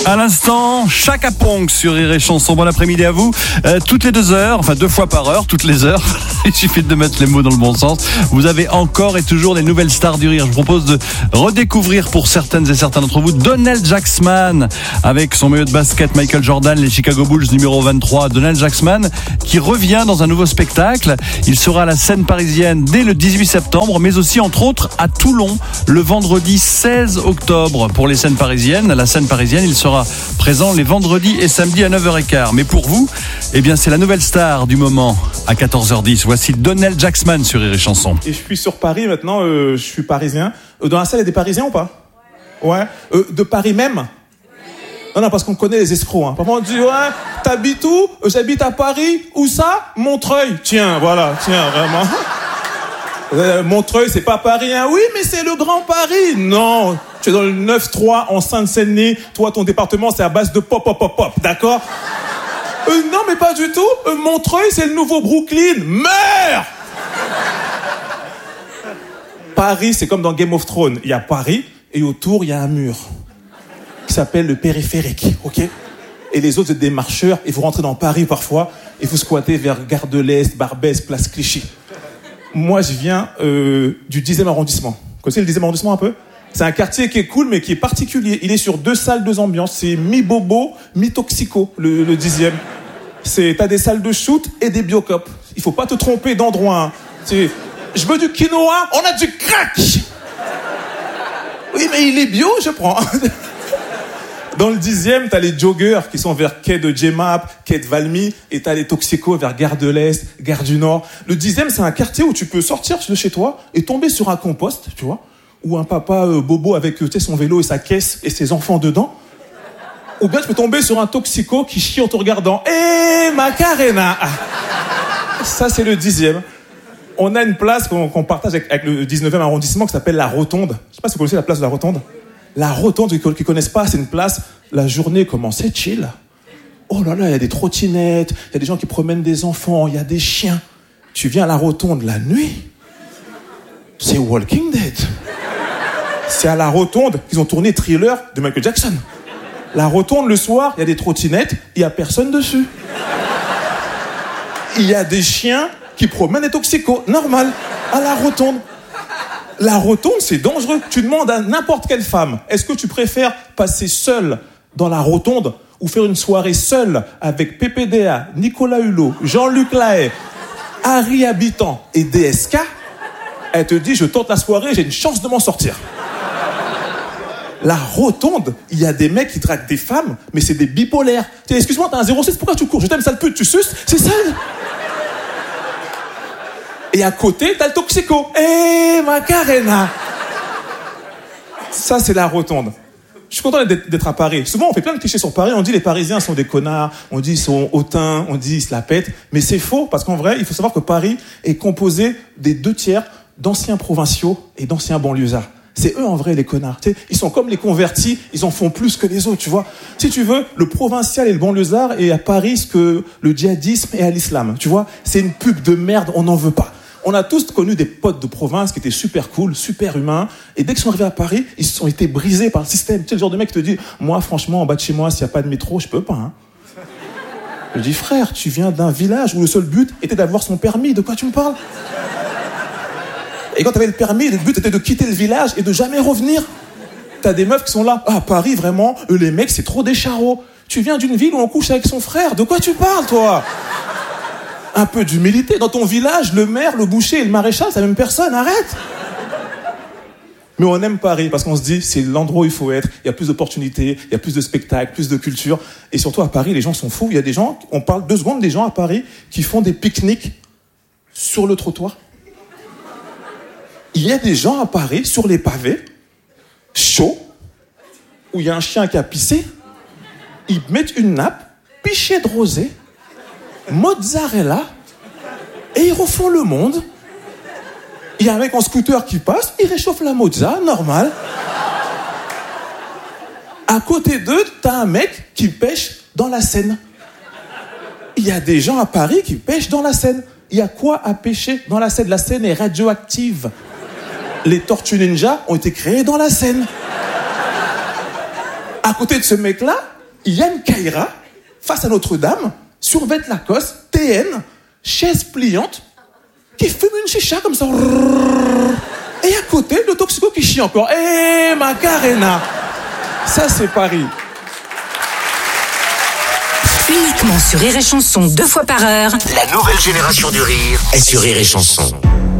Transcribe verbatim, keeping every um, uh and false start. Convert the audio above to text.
À l'instant, Chaka Ponk sur Rire et Chanson. Bon après-midi à vous. Euh, toutes les deux heures, enfin deux fois par heure, toutes les heures. Il suffit de mettre les mots dans le bon sens. Vous avez encore et toujours des nouvelles stars du rire. Je vous propose de redécouvrir pour certaines et certains d'entre vous Donald Jacksman avec son maillot de basket Michael Jordan, les Chicago Bulls numéro vingt-trois. Donald Jacksman qui revient dans un nouveau spectacle. Il sera à la scène parisienne dès le dix-huit septembre, mais aussi entre autres à Toulon le vendredi seize octobre. Pour les scènes parisiennes, la scène parisienne, il sera présent les vendredis et samedis à neuf heures quinze. Mais pour vous, eh bien, c'est la nouvelle star du moment à quatorze heures dix. Voici Donald Jacksman sur Rire et Chanson. Et je suis sur Paris maintenant, euh, je suis parisien. Euh, dans la salle, il y a des Parisiens ou pas? Ouais. Euh, de Paris même? Non, non, parce qu'on connaît les escrocs. Hein. Parfois, on dit, ouais, t'habites où? euh, J'habite à Paris. Où ça? Montreuil. Tiens, voilà, tiens, vraiment. Euh, Montreuil, c'est pas Paris, hein. Oui, mais c'est le Grand Paris. Non, tu es dans le neuf trois en Seine-Saint-Denis. Toi, ton département, c'est à base de pop, pop, pop, pop, d'accord? euh, Non, mais pas du tout. Euh, Montreuil, c'est le nouveau Brooklyn. Meurs! Paris, c'est comme dans Game of Thrones. Il y a Paris, et autour, il y a un mur qui s'appelle le périphérique, ok? Et les autres, c'est des marcheurs, et vous rentrez dans Paris parfois, et vous squattez vers Gare de l'Est, Barbès, Place Clichy. Moi, je viens euh, du dixième arrondissement. Vous connaissez le dixième arrondissement un peu? C'est un quartier qui est cool, mais qui est particulier. Il est sur deux salles, deux ambiances. C'est mi-bobo, mi-toxico, le, le dixième. C'est, t'as des salles de shoot et des biocopes. Il faut pas te tromper d'endroit. Hein. C'est, je veux du quinoa, on a du crack. Oui, mais il est bio, je prends. Dans le dixième, t'as les joggers qui sont vers quai de Djemap, quai de Valmy, et t'as les toxicos vers Gare de l'Est, Gare du Nord. Le dixième, c'est un quartier où tu peux sortir de chez toi et tomber sur un compost, tu vois, ou un papa euh, bobo avec euh, son vélo et sa caisse et ses enfants dedans. Ou bien tu peux tomber sur un toxico qui chie en te regardant. Eh, Macarena! Ça, c'est le dixième. On a une place qu'on, qu'on partage avec, avec le dix-neuvième arrondissement qui s'appelle la Rotonde. Je sais pas si vous connaissez la place de la Rotonde. La Rotonde, ceux qui ne connaissent pas, c'est une place, la journée commence, c'est chill. Oh là là, il y a des trottinettes, il y a des gens qui promènent des enfants, il y a des chiens. Tu viens à la Rotonde la nuit, c'est Walking Dead. C'est à la Rotonde qu'ils ont tourné Thriller de Michael Jackson. La Rotonde, le soir, il y a des trottinettes, il n'y a personne dessus. Il y a des chiens qui promènent des toxicos, normal, à la Rotonde. La Rotonde, c'est dangereux. Tu demandes à n'importe quelle femme, est-ce que tu préfères passer seule dans la Rotonde ou faire une soirée seule avec P P D A, Nicolas Hulot, Jean-Luc Lahaye, Harry Habitant et D S K? Elle te dit, je tente la soirée, j'ai une chance de m'en sortir. La Rotonde, il y a des mecs qui draguent des femmes, mais c'est des bipolaires. Tiens, excuse-moi, t'as un zéro six, pourquoi tu cours? Je t'aime, sale pute, tu suces? C'est ça. Et à côté, t'as le toxico. Eh, Macarena. Ça, c'est la Rotonde. Je suis content d'être, d'être à Paris. Souvent, on fait plein de clichés sur Paris. On dit les Parisiens sont des connards. On dit ils sont hautains. On dit ils se la pètent. Mais c'est faux, parce qu'en vrai, il faut savoir que Paris est composé des deux tiers d'anciens provinciaux et d'anciens banlieusards. C'est eux, en vrai, les connards. Tu sais, ils sont comme les convertis. Ils en font plus que les autres, tu vois. Si tu veux, le provincial et le banlieusard est à Paris ce que le djihadisme est à l'islam. Tu vois, c'est une pub de merde. On n'en veut pas. On a tous connu des potes de province qui étaient super cool, super humains. Et dès qu'ils sont arrivés à Paris, ils ont été brisés par le système. Tu sais, le genre de mec qui te dit, moi, franchement, en bas de chez moi, s'il n'y a pas de métro, je peux pas. Hein. Je dis, frère, tu viens d'un village où le seul but était d'avoir son permis. De quoi tu me parles? Et quand tu avais le permis, le but était de quitter le village et de jamais revenir. T'as des meufs qui sont là. Ah, Paris, vraiment, eux, les mecs, c'est trop des charros. Tu viens d'une ville où on couche avec son frère. De quoi tu parles, toi? Un peu d'humilité. Dans ton village, le maire, le boucher et le maréchal, c'est la même personne. Arrête. Mais on aime Paris parce qu'on se dit, c'est l'endroit où il faut être. Il y a plus d'opportunités, il y a plus de spectacles, plus de culture. Et surtout, à Paris, les gens sont fous. Il y a des gens, on parle deux secondes des gens à Paris qui font des pique-niques sur le trottoir. Il y a des gens à Paris, sur les pavés, chauds, où il y a un chien qui a pissé. Ils mettent une nappe, pichet de rosé, mozzarella, et ils refont le monde. Il y a un mec en scooter qui passe, il réchauffe la mozza, normal. À côté d'eux, t'as un mec qui pêche dans la Seine. Il y a des gens à Paris qui pêchent dans la Seine. Il y a quoi à pêcher dans la Seine? La Seine est radioactive. Les Tortues Ninja ont été créées dans la Seine. À côté de ce mec-là, Yann Kaira, face à Notre-Dame, survêt Lacoste, T N, chaise pliante, qui fume une chicha comme ça. Et à côté, le toxico qui chie encore. Eh, Macarena. Ça, c'est Paris. Uniquement sur Rire et Chanson, deux fois par heure. La nouvelle génération du rire est sur Rire et Chanson.